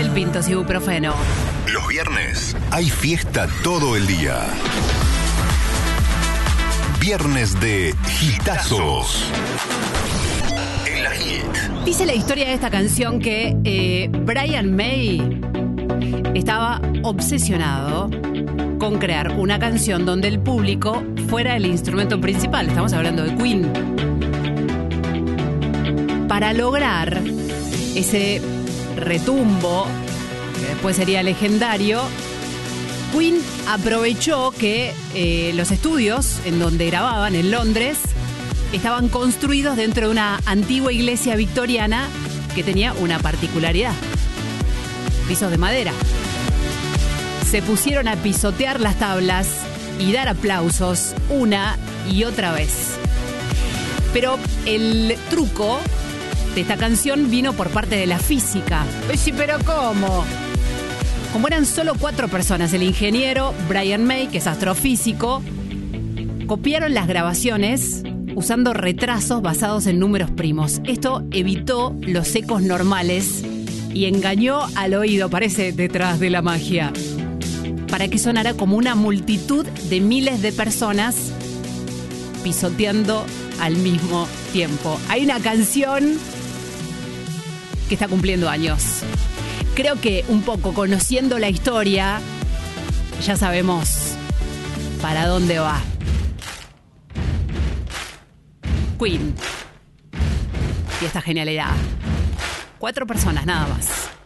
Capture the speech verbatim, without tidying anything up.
Pintos Ibuprofeno. Los viernes hay fiesta todo el día. Viernes de hitazos. En la Hit. Dice la historia de esta canción que eh, Brian May estaba obsesionado con crear una canción donde el público fuera el instrumento principal. Estamos hablando de Queen. Para lograr ese retumbo, que después sería legendario, Queen aprovechó que eh, los estudios en donde grababan, en Londres, estaban construidos dentro de una antigua iglesia victoriana que tenía una particularidad: pisos de madera. Se pusieron a pisotear las tablas y dar aplausos una y otra vez. Pero el truco de esta canción vino por parte de la física. Sí, pero ¿cómo? Como eran solo cuatro personas, el ingeniero Brian May, que es astrofísico, copiaron las grabaciones usando retrasos basados en números primos. Esto evitó los ecos normales y engañó al oído, parece detrás de la magia, para que sonara como una multitud de miles de personas pisoteando al mismo tiempo. Hay una canción que está cumpliendo años. Creo que un poco conociendo la historia ya sabemos para dónde va. Queen y esta genialidad. Cuatro personas nada más.